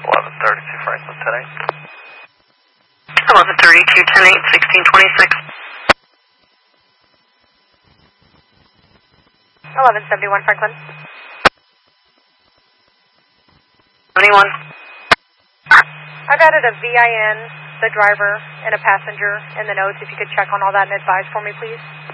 1132 Franklin 10-8. 1132 10-8, 1626. 1171 Franklin. 71. I've added a VIN, the driver, and a passenger in the notes. If you could check on all that and advise for me, please.